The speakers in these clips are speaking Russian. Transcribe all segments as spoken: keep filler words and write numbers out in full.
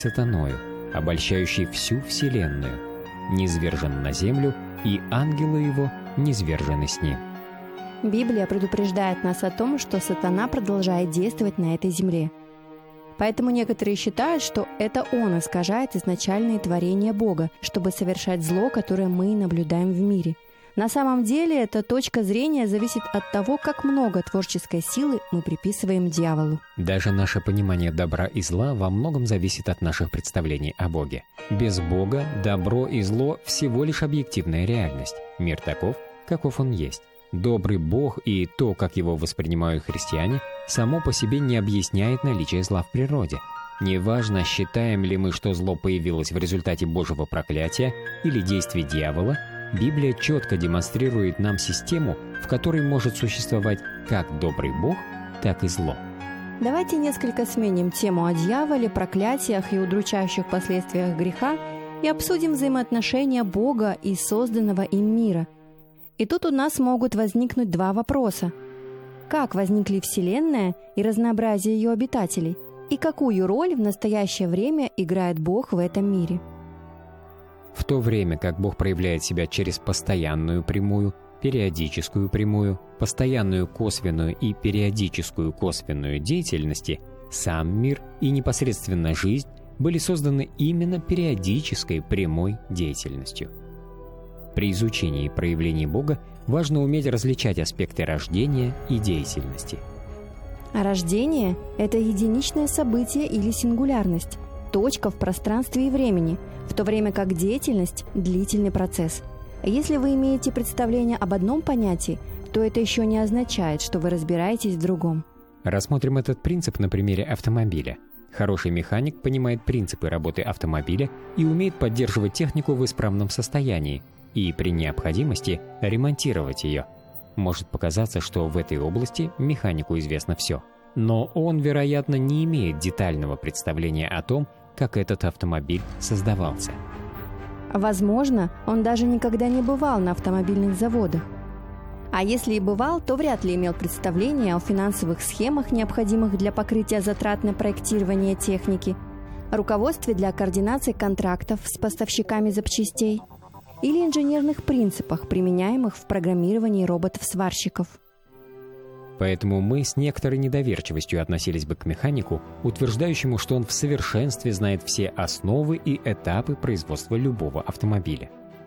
сатаною, обольщающий всю вселенную, низвержен на землю, и ангелы его низвержены с ним». Библия предупреждает нас о том, что сатана продолжает действовать на этой земле. Поэтому некоторые считают, что это он искажает изначальные творения Бога, чтобы совершать зло, которое мы наблюдаем в мире. На самом деле, эта точка зрения зависит от того, как много творческой силы мы приписываем дьяволу. Даже наше понимание добра и зла во многом зависит от наших представлений о Боге. Без Бога добро и зло – всего лишь объективная реальность. Мир таков, каков он есть. Добрый Бог и то, как его воспринимают христиане, само по себе не объясняет наличие зла в природе. Неважно, считаем ли мы, что зло появилось в результате Божьего проклятия или действий дьявола, Библия четко демонстрирует нам систему, в которой может существовать как добрый Бог, так и зло. Давайте несколько сменим тему о дьяволе, проклятиях и удручающих последствиях греха и обсудим взаимоотношения Бога и созданного им мира. И тут у нас могут возникнуть два вопроса. Как возникли Вселенная и разнообразие ее обитателей? И какую роль в настоящее время играет Бог в этом мире? В то время как Бог проявляет себя через постоянную прямую, периодическую прямую, постоянную косвенную и периодическую косвенную деятельности, сам мир и непосредственно жизнь были созданы именно периодической прямой деятельностью. При изучении проявлений Бога важно уметь различать аспекты рождения и деятельности. А рождение – это единичное событие или сингулярность, точка в пространстве и времени, в то время как деятельность – длительный процесс. Если вы имеете представление об одном понятии, то это еще не означает, что вы разбираетесь в другом. Рассмотрим этот принцип на примере автомобиля. Хороший механик понимает принципы работы автомобиля и умеет поддерживать технику в исправном состоянии и при необходимости ремонтировать ее. Может показаться, что в этой области механику известно все. Но он, вероятно, не имеет детального представления о том, как этот автомобиль создавался. Возможно, он даже никогда не бывал на автомобильных заводах. А если и бывал, то вряд ли имел представление о финансовых схемах, необходимых для покрытия затрат на проектирование техники, руководстве для координации контрактов с поставщиками запчастей или инженерных принципах, применяемых в программировании роботов-сварщиков. Поэтому мы с некоторой недоверчивостью относились бы к механику, утверждающему, что он в совершенстве знает все основы и этапы производства любого автомобиля.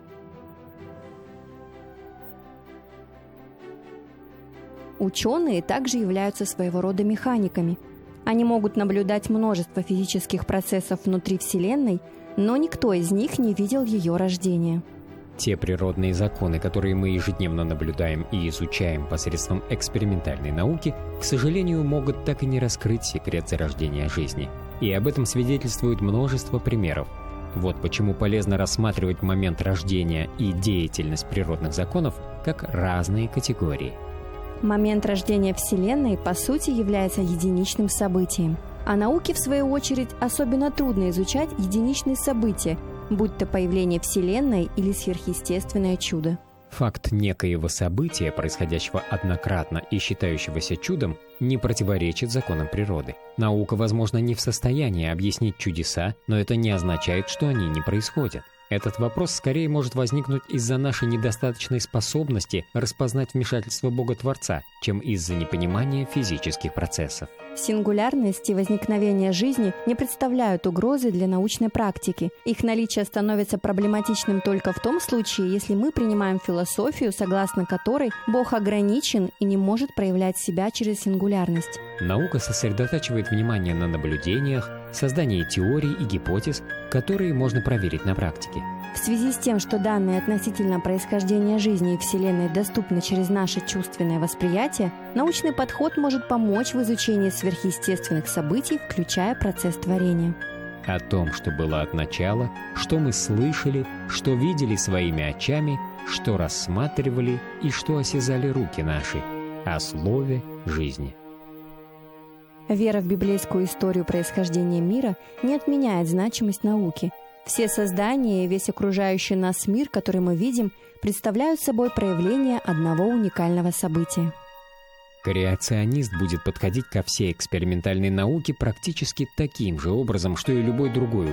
Ученые также являются своего рода механиками. Они могут наблюдать множество физических процессов внутри Вселенной, но никто из них не видел ее рождения. Те природные законы, которые мы ежедневно наблюдаем и изучаем посредством экспериментальной науки, к сожалению, могут так и не раскрыть секрет зарождения жизни. И об этом свидетельствует множество примеров. Вот почему полезно рассматривать момент рождения и деятельность природных законов как разные категории. Момент рождения Вселенной, по сути, является единичным событием. А науке, в свою очередь, особенно трудно изучать единичные события, будь то появление Вселенной или сверхъестественное чудо. Факт некоего события, происходящего однократно и считающегося чудом, не противоречит законам природы. Наука, возможно, не в состоянии объяснить чудеса, но это не означает, что они не происходят. Этот вопрос скорее может возникнуть из-за нашей недостаточной способности распознать вмешательство Бога-Творца, чем из-за непонимания физических процессов. Сингулярность и возникновение жизни не представляют угрозы для научной практики. Их наличие становится проблематичным только в том случае, если мы принимаем философию, согласно которой Бог ограничен и не может проявлять себя через сингулярность. Наука сосредотачивает внимание на наблюдениях, создании теорий и гипотез, которые можно проверить на практике. В связи с тем, что данные относительно происхождения жизни и Вселенной доступны через наше чувственное восприятие, научный подход может помочь в изучении сверхъестественных событий, включая процесс творения. О том, что было от начала, что мы слышали, что видели своими очами, что рассматривали и что осязали руки наши, о слове жизни. Вера в библейскую историю происхождения мира не отменяет значимость науки. Все создания и весь окружающий нас мир, который мы видим, представляют собой проявление одного уникального события. Креационист будет подходить ко всей экспериментальной науке практически таким же образом, что и любой другой